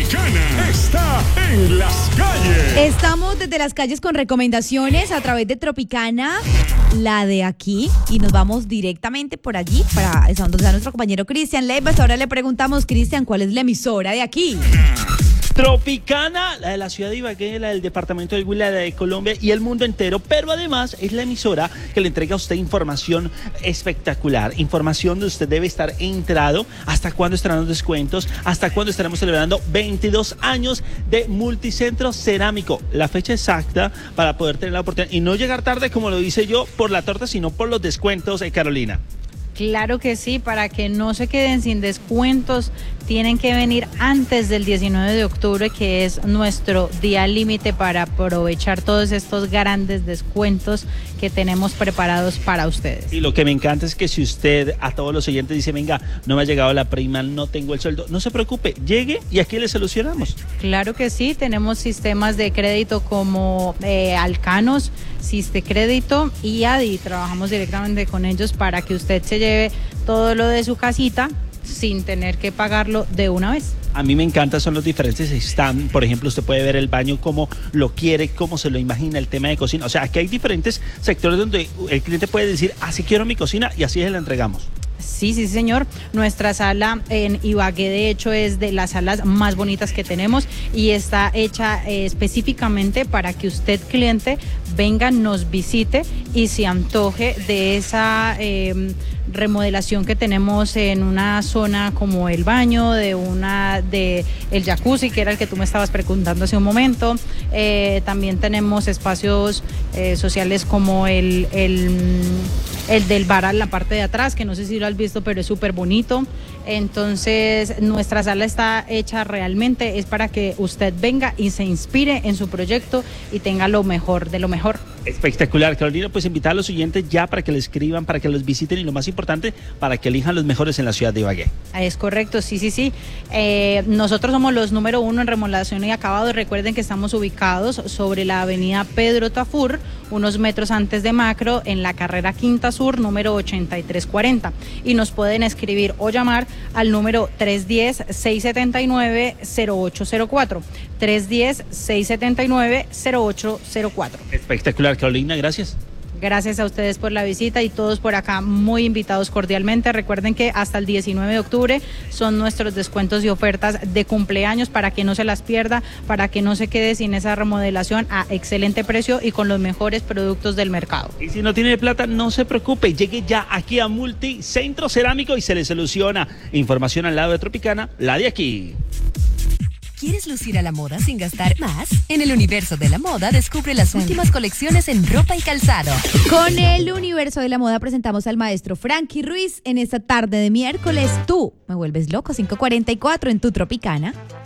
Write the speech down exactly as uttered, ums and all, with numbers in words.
Tropicana está en las calles. Estamos desde las calles con recomendaciones a través de Tropicana, la de aquí, y nos vamos directamente por allí para donde está nuestro compañero Cristian Leibas. Ahora le preguntamos, Cristian, ¿cuál es la emisora de aquí? Tropicana, la de la ciudad de Ibagué, la del departamento del Huila, la de Colombia y el mundo entero, pero además es la emisora que le entrega a usted información espectacular, información donde usted debe estar enterado, hasta cuándo estarán los descuentos, hasta cuándo estaremos celebrando veintidós años de Multicentro Cerámico, la fecha exacta para poder tener la oportunidad y no llegar tarde, como lo hice yo, por la torta, sino por los descuentos, eh, Carolina. Claro que sí, para que no se queden sin descuentos, tienen que venir antes del diecinueve de octubre, que es nuestro día límite para aprovechar todos estos grandes descuentos que tenemos preparados para ustedes. Y lo que me encanta es que si usted a todos los oyentes dice, venga, no me ha llegado la prima, no tengo el sueldo, no se preocupe, llegue y aquí le solucionamos. Claro que sí, tenemos sistemas de crédito como eh, Alcanos, Siste Crédito y Adi. Trabajamos directamente con ellos para que usted se lleve todo lo de su casita sin tener que pagarlo de una vez. A mí me encanta, son los diferentes stands. Por ejemplo, usted puede ver el baño como lo quiere, cómo se lo imagina, el tema de cocina. O sea, aquí hay diferentes sectores donde el cliente puede decir, así quiero mi cocina y así se la entregamos. Sí, sí, señor. Nuestra sala en Ibagué, de hecho, es de las salas más bonitas que tenemos y está hecha eh, específicamente para que usted, cliente, venga, nos visite y se antoje de esa eh, remodelación que tenemos en una zona como el baño, de una de el jacuzzi, que era el que tú me estabas preguntando hace un momento. Eh, también tenemos espacios eh, sociales como el, el, el del bar en la parte de atrás, que no sé si lo has visto, pero es súper bonito. Entonces, nuestra sala está hecha realmente, es para que usted venga y se inspire en su proyecto y tenga lo mejor de lo mejor. Espectacular, Carolina, pues invitar a los oyentes ya para que le escriban, para que los visiten y lo más importante, para que elijan los mejores en la ciudad de Ibagué. Es correcto, sí, sí, sí. Eh, nosotros somos los número uno en remodelación y acabado. Recuerden que estamos ubicados sobre la avenida Pedro Tafur, unos metros antes de Macro, en la carrera Quinta Sur, número ochenta y tres cuarenta. Y nos pueden escribir o llamar al número tres uno cero, seis siete nueve, cero ocho cero cuatro. tres uno cero, seis siete nueve, cero ocho cero cuatro. Espectacular, Carolina, gracias. Gracias a ustedes por la visita y todos por acá muy invitados cordialmente. Recuerden que hasta el diecinueve de octubre son nuestros descuentos y ofertas de cumpleaños para que no se las pierda, para que no se quede sin esa remodelación a excelente precio y con los mejores productos del mercado. Y si no tiene plata, no se preocupe, llegue ya aquí a Multicentro Cerámico y se le soluciona. Información al lado de Tropicana, la de aquí. ¿Quieres lucir a la moda sin gastar más? En el universo de la moda descubre las últimas colecciones en ropa y calzado. Con el universo de la moda presentamos al maestro Frankie Ruiz en esta tarde de miércoles. Tú me vuelves loco, cinco cuarenta y cuatro en tu Tropicana.